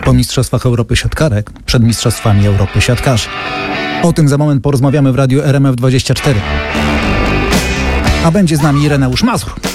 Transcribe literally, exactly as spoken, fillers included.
po Mistrzostwach Europy Siatkarek przed Mistrzostwami Europy Siatkarzy. O tym za moment porozmawiamy w Radiu R M F dwadzieścia cztery. A będzie z nami Ireneusz Mazur.